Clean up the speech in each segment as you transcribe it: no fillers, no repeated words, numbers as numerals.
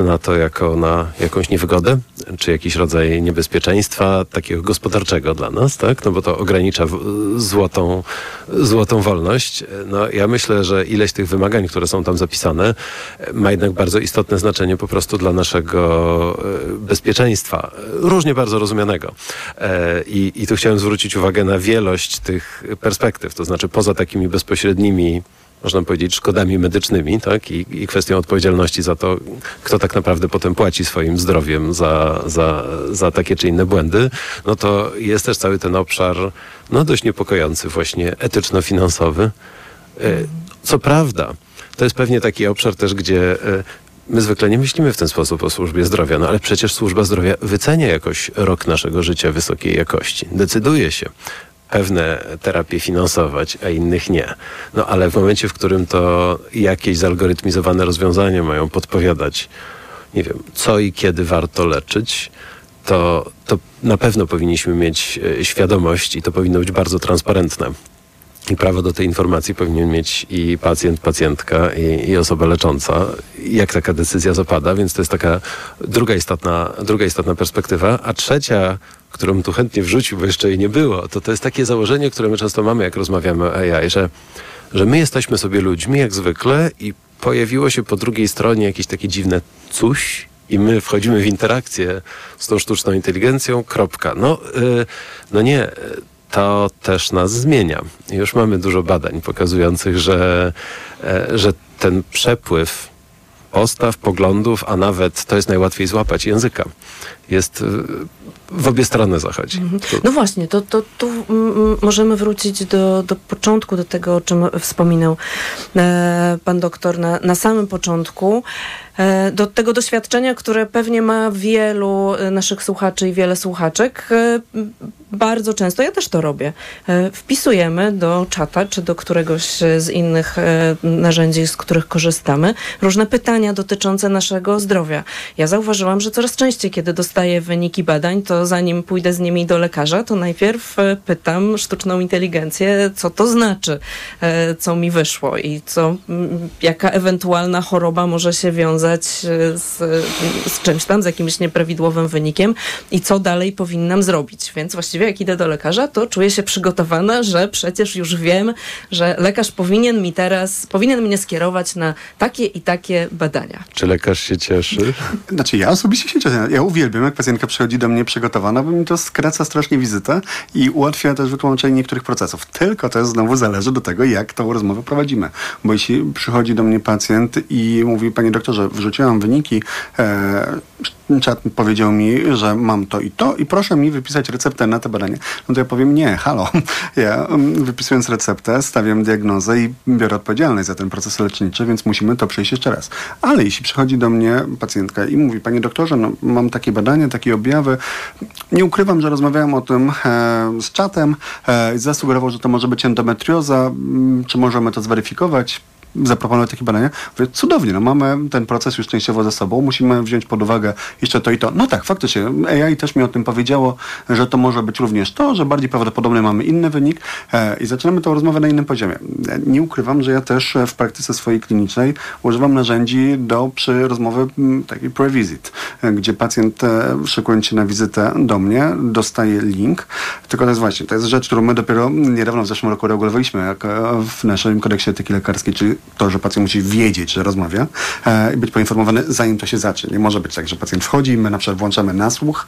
na to jako na jakąś niewygodę, czy jakiś rodzaj niebezpieczeństwa takiego gospodarczego dla nas, tak? No bo to ogranicza złotą wolność. No ja myślę, że ileś tych wymagań, które są tam zapisane, ma jednak bardzo istotne znaczenie po prostu dla naszego bezpieczeństwa, różnie bardzo rozumianego. I tu chciałem zwrócić uwagę na wielość tych perspektyw, to znaczy poza takimi bezpośrednimi, można powiedzieć, szkodami medycznymi, tak? I kwestią odpowiedzialności za to, kto tak naprawdę potem płaci swoim zdrowiem za takie czy inne błędy, no to jest też cały ten obszar, no dość niepokojący właśnie etyczno-finansowy. Co prawda, to jest pewnie taki obszar też, gdzie my zwykle nie myślimy w ten sposób o służbie zdrowia, no ale przecież służba zdrowia wycenia jakoś rok naszego życia wysokiej jakości. Decyduje się pewne terapie finansować, a innych nie. No ale w momencie, w którym to jakieś zalgorytmizowane rozwiązania mają podpowiadać, nie wiem, co i kiedy warto leczyć, to na pewno powinniśmy mieć świadomość i to powinno być bardzo transparentne. I prawo do tej informacji powinien mieć i pacjent, pacjentka i osoba lecząca, jak taka decyzja zapada, więc to jest taka druga istotna perspektywa. A trzecia, którą tu chętnie wrzucił, bo jeszcze jej nie było, to jest takie założenie, które my często mamy, jak rozmawiamy o AI, że my jesteśmy sobie ludźmi, jak zwykle, i pojawiło się po drugiej stronie jakieś takie dziwne coś i my wchodzimy w interakcję z tą sztuczną inteligencją, kropka. No nie, to też nas zmienia. Już mamy dużo badań pokazujących, że ten przepływ postaw, poglądów, a nawet to jest najłatwiej złapać języka, jest w obie strony zachodzi. No właśnie, to tu możemy wrócić do początku, do tego, o czym wspominał pan doktor na samym początku, do tego doświadczenia, które pewnie ma wielu naszych słuchaczy i wiele słuchaczek. Bardzo często, ja też to robię, wpisujemy do czata, czy do któregoś z innych narzędzi, z których korzystamy, różne pytania dotyczące naszego zdrowia. Ja zauważyłam, że coraz częściej, kiedy dostaję wyniki badań, to zanim pójdę z nimi do lekarza, to najpierw pytam sztuczną inteligencję, co to znaczy, co mi wyszło i jaka ewentualna choroba może się wiązać z czymś tam, z jakimś nieprawidłowym wynikiem i co dalej powinnam zrobić. Więc właściwie jak idę do lekarza, to czuję się przygotowana, że przecież już wiem, że lekarz powinien mnie skierować na takie i takie badania. Czy lekarz się cieszy? Znaczy ja osobiście się cieszę. Ja uwielbiam, jak pacjentka przychodzi do mnie przygotowana, bo mi to skraca strasznie wizytę i ułatwia też wytłumaczenie niektórych procesów. Tylko to znowu zależy do tego, jak tą rozmowę prowadzimy. Bo jeśli przychodzi do mnie pacjent i mówi: panie doktorze, wrzuciłam wyniki, czat powiedział mi, że mam to i proszę mi wypisać receptę na te badania. No to ja powiem: nie, halo. Ja wypisując receptę stawiam diagnozę i biorę odpowiedzialność za ten proces leczniczy, więc musimy to przejść jeszcze raz. Ale jeśli przychodzi do mnie pacjentka i mówi: panie doktorze, no, mam takie badania, takie objawy, nie ukrywam, że rozmawiałem o tym z czatem, zasugerował, że to może być endometrioza, czy możemy to zweryfikować? Zaproponować takie badania. Mówię: cudownie, no mamy ten proces już częściowo ze sobą, musimy wziąć pod uwagę jeszcze to i to. No tak, faktycznie, AI też mi o tym powiedziało, że to może być również to, że bardziej prawdopodobnie mamy inny wynik i zaczynamy tę rozmowę na innym poziomie. Nie ukrywam, że ja też w praktyce swojej klinicznej używam narzędzi przy rozmowie takiej pre-visit, gdzie pacjent szykując się na wizytę do mnie, dostaje link, tylko to jest rzecz, którą my dopiero niedawno w zeszłym roku regulowaliśmy, jak w naszym kodeksie etyki lekarskiej, czyli to, że pacjent musi wiedzieć, że rozmawia i być poinformowany, zanim to się zacznie. Nie może być tak, że pacjent wchodzi, my na przykład włączamy nasłuch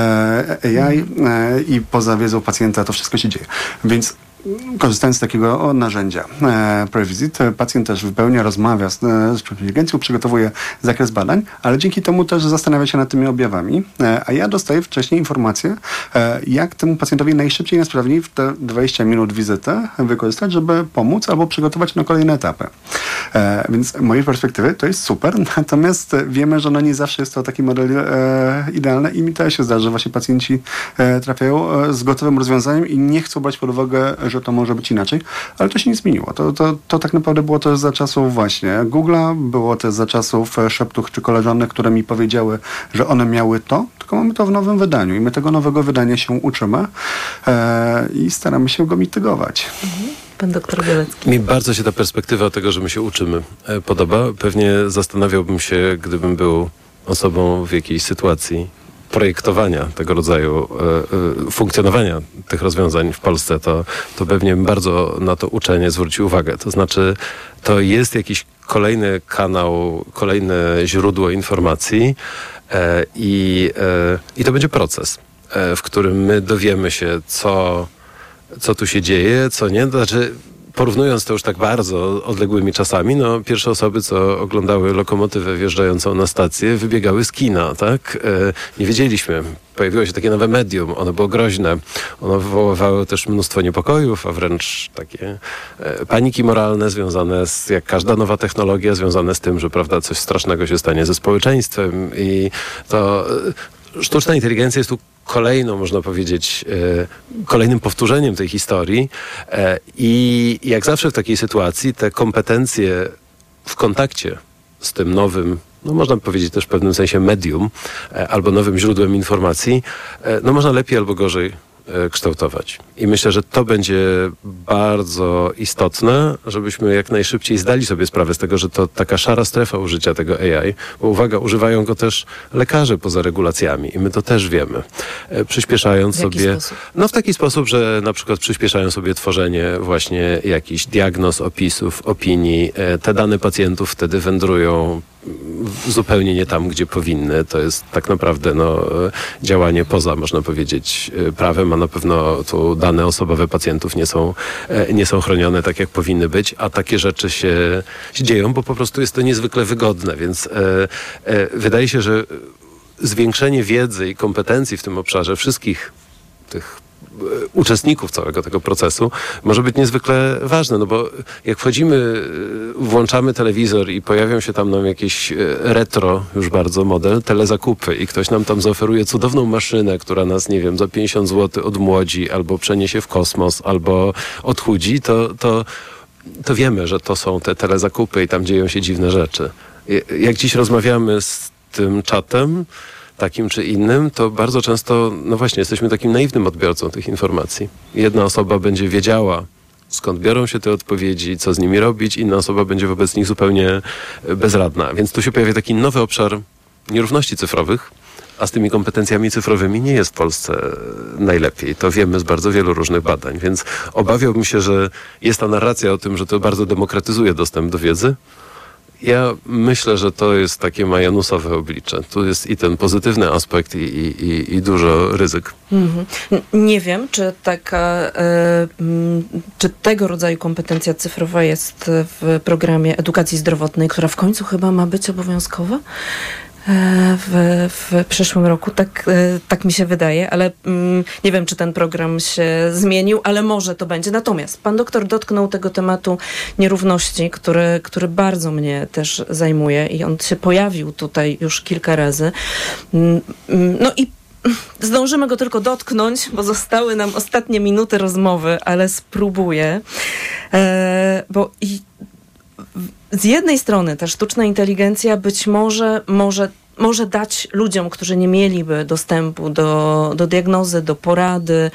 AI i poza wiedzą pacjenta to wszystko się dzieje. Więc korzystając z takiego narzędzia pre-visit, pacjent też wypełnia, rozmawia z inteligencją, przygotowuje zakres badań, ale dzięki temu też zastanawia się nad tymi objawami, a ja dostaję wcześniej informację, jak temu pacjentowi najszybciej i najsprawniej w te 20 minut wizytę wykorzystać, żeby pomóc albo przygotować na kolejne etapy. Więc z mojej perspektywy to jest super, natomiast wiemy, że nie zawsze jest to taki model idealny i mi też się zdarza, że właśnie pacjenci trafiają z gotowym rozwiązaniem i nie chcą brać pod uwagę, że to może być inaczej, ale to się nie zmieniło. To tak naprawdę było też za czasów właśnie Google'a, było też za czasów szeptów czy koleżanek, które mi powiedziały, że one miały to, tylko mamy to w nowym wydaniu i my tego nowego wydania się uczymy i staramy się go mitygować. Pan doktor Bielecki. Mi bardzo się ta perspektywa tego, że my się uczymy, podoba. Pewnie zastanawiałbym się, gdybym był osobą w jakiejś sytuacji projektowania tego rodzaju funkcjonowania tych rozwiązań w Polsce, to pewnie bardzo na to uczenie zwrócił uwagę. To znaczy, to jest jakiś kolejny kanał, kolejne źródło informacji i to będzie proces, w którym my dowiemy się, co tu się dzieje, co nie. Znaczy, porównując to już tak bardzo odległymi czasami, no pierwsze osoby, co oglądały lokomotywę wjeżdżającą na stację, wybiegały z kina, tak? Nie wiedzieliśmy. Pojawiło się takie nowe medium, ono było groźne. Ono wywoływało też mnóstwo niepokojów, a wręcz takie paniki moralne związane z, jak każda nowa technologia, związane z tym, że prawda, coś strasznego się stanie ze społeczeństwem i to sztuczna inteligencja jest tu kolejną, można powiedzieć, kolejnym powtórzeniem tej historii i jak zawsze w takiej sytuacji te kompetencje w kontakcie z tym nowym, no można powiedzieć też w pewnym sensie medium albo nowym źródłem informacji, no można lepiej albo gorzej kształtować. I myślę, że to będzie bardzo istotne, żebyśmy jak najszybciej zdali sobie sprawę z tego, że to taka szara strefa użycia tego AI, bo uwaga, używają go też lekarze poza regulacjami i my to też wiemy. Przyspieszając w jaki sobie... sposób? No w taki sposób, że na przykład przyspieszają sobie tworzenie właśnie jakichś diagnoz, opisów, opinii. Te dane pacjentów wtedy wędrują zupełnie nie tam, gdzie powinny. To jest tak naprawdę działanie poza, można powiedzieć, prawem, a na pewno tu dane osobowe pacjentów nie są chronione tak, jak powinny być, a takie rzeczy się dzieją, bo po prostu jest to niezwykle wygodne, więc wydaje się, że zwiększenie wiedzy i kompetencji w tym obszarze wszystkich tych uczestników całego tego procesu może być niezwykle ważne, no bo jak wchodzimy, włączamy telewizor i pojawią się tam nam jakieś retro, już bardzo model, telezakupy i ktoś nam tam zaoferuje cudowną maszynę, która nas, nie wiem, za 50 zł odmłodzi, albo przeniesie w kosmos, albo odchudzi, to wiemy, że to są te telezakupy i tam dzieją się dziwne rzeczy. Jak dziś rozmawiamy z tym czatem, takim czy innym, to bardzo często, no właśnie, jesteśmy takim naiwnym odbiorcą tych informacji. Jedna osoba będzie wiedziała, skąd biorą się te odpowiedzi, co z nimi robić, inna osoba będzie wobec nich zupełnie bezradna. Więc tu się pojawia taki nowy obszar nierówności cyfrowych, a z tymi kompetencjami cyfrowymi nie jest w Polsce najlepiej. To wiemy z bardzo wielu różnych badań, więc obawiałbym się, że jest ta narracja o tym, że to bardzo demokratyzuje dostęp do wiedzy. Ja myślę, że to jest takie majanusowe oblicze. Tu jest i ten pozytywny aspekt i dużo ryzyk. Mhm. Nie wiem, czy tego rodzaju kompetencja cyfrowa jest w programie edukacji zdrowotnej, która w końcu chyba ma być obowiązkowa w przyszłym roku. Tak mi się wydaje, ale nie wiem, czy ten program się zmienił, ale może to będzie. Natomiast pan doktor dotknął tego tematu nierówności, który bardzo mnie też zajmuje i on się pojawił tutaj już kilka razy. No i zdążymy go tylko dotknąć, bo zostały nam ostatnie minuty rozmowy, ale spróbuję, bo z jednej strony ta sztuczna inteligencja być może dać ludziom, którzy nie mieliby dostępu do diagnozy, do porady,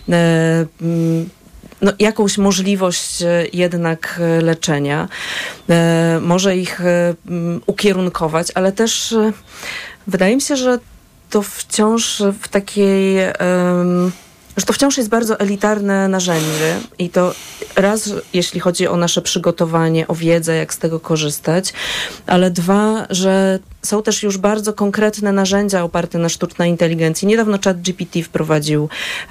jakąś możliwość jednak leczenia. Może ich ukierunkować, ale też wydaje mi się, że to wciąż w takiej... że to wciąż jest bardzo elitarne narzędzie i to raz, jeśli chodzi o nasze przygotowanie, o wiedzę, jak z tego korzystać, ale dwa, że są też już bardzo konkretne narzędzia oparte na sztucznej inteligencji. Niedawno ChatGPT wprowadził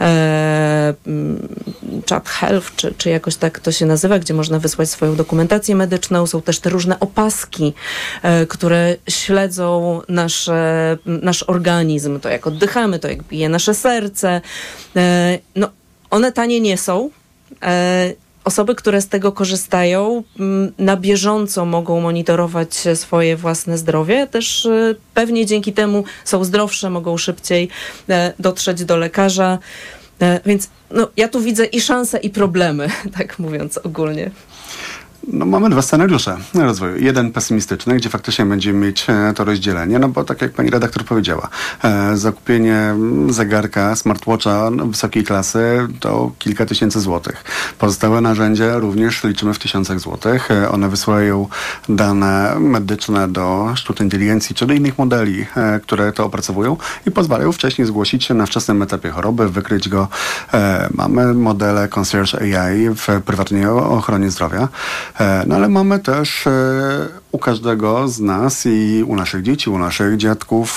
Chat Health, czy jakoś tak to się nazywa, gdzie można wysłać swoją dokumentację medyczną. Są też te różne opaski, które śledzą nasz organizm, to jak oddychamy, to jak bije nasze serce. One tanie nie są. Osoby, które z tego korzystają, na bieżąco mogą monitorować swoje własne zdrowie. Też pewnie dzięki temu są zdrowsze, mogą szybciej dotrzeć do lekarza. Więc ja tu widzę i szanse, i problemy, tak mówiąc ogólnie. No, mamy dwa scenariusze rozwoju. Jeden pesymistyczny, gdzie faktycznie będziemy mieć to rozdzielenie, no bo tak jak pani redaktor powiedziała, zakupienie zegarka, smartwatcha wysokiej klasy to kilka tysięcy złotych. Pozostałe narzędzia również liczymy w tysiącach złotych. One wysyłają dane medyczne do sztucznej inteligencji czy do innych modeli, które to opracowują i pozwalają wcześniej zgłosić się na wczesnym etapie choroby, wykryć go. Mamy modele Concierge AI w prywatnej ochronie zdrowia. No ale mamy też u każdego z nas i u naszych dzieci, u naszych dziadków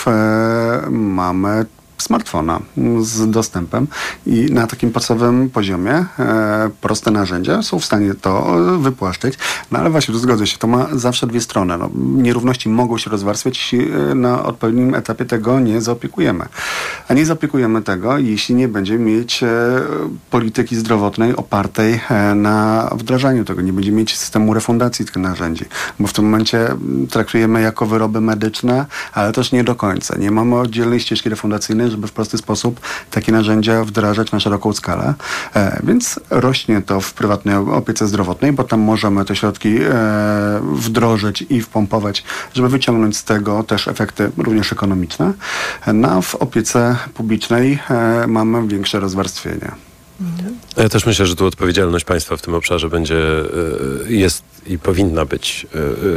mamy smartfona z dostępem i na takim podstawowym poziomie proste narzędzia są w stanie to wypłaszczyć. No ale właśnie, tu zgodzę się, to ma zawsze dwie strony. No, nierówności mogą się rozwarstwiać, jeśli na odpowiednim etapie tego nie zaopiekujemy. A nie zaopiekujemy tego, jeśli nie będziemy mieć polityki zdrowotnej opartej na wdrażaniu tego. Nie będziemy mieć systemu refundacji tych narzędzi, bo w tym momencie traktujemy jako wyroby medyczne, ale też nie do końca. Nie mamy oddzielnej ścieżki refundacyjnej, żeby w prosty sposób takie narzędzia wdrażać na szeroką skalę. Więc rośnie to w prywatnej opiece zdrowotnej, bo tam możemy te środki wdrożyć i wpompować, żeby wyciągnąć z tego też efekty również ekonomiczne. No, w opiece publicznej mamy większe rozwarstwienie. Ja też myślę, że tu odpowiedzialność państwa w tym obszarze jest i powinna być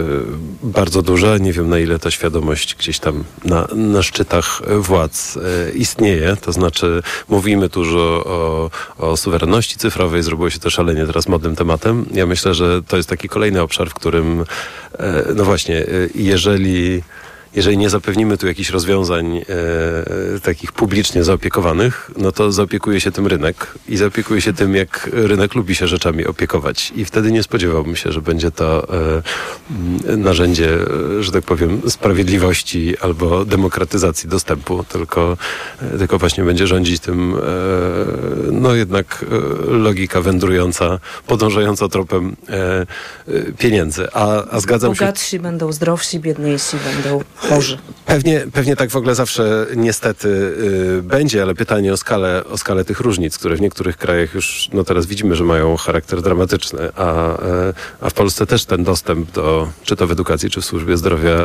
bardzo duża. Nie wiem, na ile ta świadomość gdzieś tam na szczytach władz istnieje. To znaczy mówimy dużo o suwerenności cyfrowej. Zrobiło się to szalenie teraz modnym tematem. Ja myślę, że to jest taki kolejny obszar, w którym no właśnie, jeżeli nie zapewnimy tu jakichś rozwiązań takich publicznie zaopiekowanych, no to zaopiekuje się tym rynek i zaopiekuje się tym, jak rynek lubi się rzeczami opiekować. I wtedy nie spodziewałbym się, że będzie to narzędzie, że tak powiem, sprawiedliwości albo demokratyzacji dostępu, tylko właśnie będzie rządzić tym no jednak logika wędrująca, podążająca tropem pieniędzy. A zgadzam się... Bogatsi będą zdrowsi, biedniejsi będą chorzy. Pewnie tak w ogóle zawsze niestety będzie, ale pytanie o skalę tych różnic, które w niektórych krajach już no teraz widzimy, że mają charakter dramatyczny, a w Polsce też ten dostęp czy to w edukacji, czy w służbie zdrowia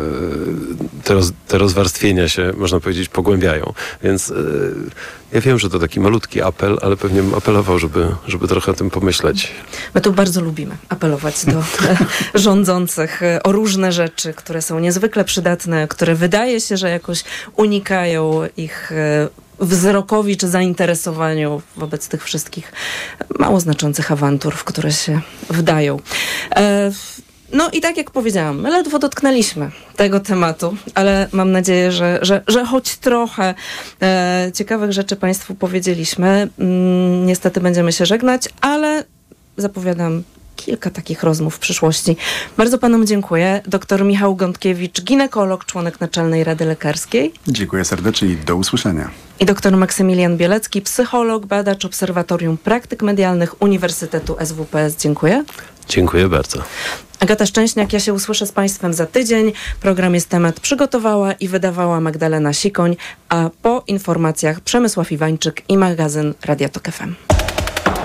te rozwarstwienia się, można powiedzieć, pogłębiają. Więc ja wiem, że to taki malutki apel, ale pewnie bym apelował, żeby trochę o tym pomyśleć. My tu bardzo lubimy apelować do rządzących o różne rzeczy, które są niezwykle przydatne, które wydaje się, że jakoś unikają ich wzrokowi czy zainteresowaniu wobec tych wszystkich mało znaczących awantur, w które się wdają. No i tak jak powiedziałam, my ledwo dotknęliśmy tego tematu, ale mam nadzieję, że choć trochę ciekawych rzeczy Państwu powiedzieliśmy. Niestety będziemy się żegnać, ale zapowiadam kilka takich rozmów w przyszłości. Bardzo Panom dziękuję. Dr Michał Gądkiewicz, ginekolog, członek Naczelnej Rady Lekarskiej. Dziękuję serdecznie i do usłyszenia. I dr Maksymilian Bielecki, psycholog, badacz Obserwatorium Praktyk Medialnych Uniwersytetu SWPS. Dziękuję. Dziękuję bardzo. Agata Szczęśniak, ja się usłyszę z Państwem za tydzień. Program Jest Temat przygotowała i wydawała Magdalena Sikoń, a po informacjach Przemysław Iwańczyk i magazyn Radia Tok FM.